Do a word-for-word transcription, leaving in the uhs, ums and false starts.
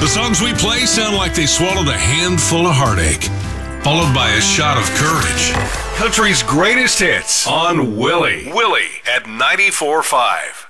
The songs we play sound like they swallowed a handful of heartache, followed by a shot of courage. Country's greatest hits on Willie. Willie at ninety-four point five.